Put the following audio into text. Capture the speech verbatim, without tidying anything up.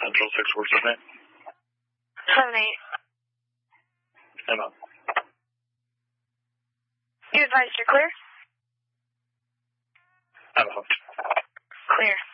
Central six four seven eight. seven eight. Stand up. You advised you're clear? I'm hooked. Clear.